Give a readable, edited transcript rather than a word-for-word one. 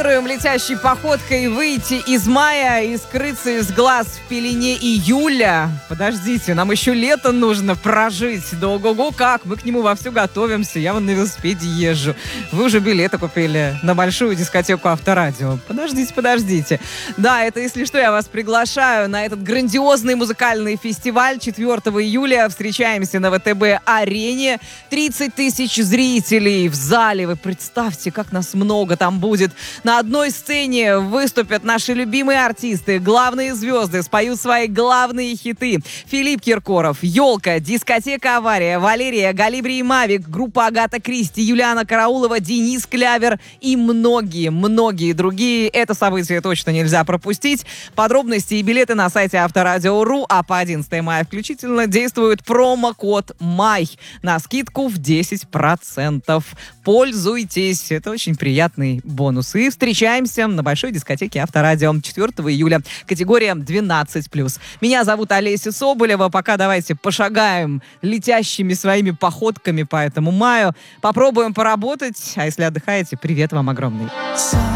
Летящей походкой выйти из мая и скрыться из глаз в пелене июля. Подождите, нам еще лето нужно прожить. Да ого-го как, мы к нему вовсю готовимся. Я вон на велосипеде езжу. Вы уже билеты купили на большую дискотеку Авторадио. Подождите. Да, это, если что, я вас приглашаю на этот грандиозный музыкальный фестиваль 4 июля. Встречаемся на ВТБ-арене. 30 тысяч зрителей в зале. Вы представьте, как нас много там будет. На одной сцене выступят наши любимые артисты, главные звезды, споют свои главные хиты. Филипп Киркоров, «Елка», дискотека «Авария», Валерия, Галибри и Мавик, группа Агата Кристи, Юлиана Караулова, Денис Клявер и многие другие. Это событие точно нельзя пропустить. Подробности и билеты на сайте Авторадио.ру, а по 11 мая включительно действует промокод МАЙ на скидку в 10%. Пользуйтесь, это очень приятный бонус. И встречаемся на большой дискотеке Авторадио 4 июля. Категория 12+. Меня зовут Олеся Соболева. Пока давайте пошагаем летящими своими походками по этому маю. Попробуем поработать. А если отдыхаете, привет вам огромный.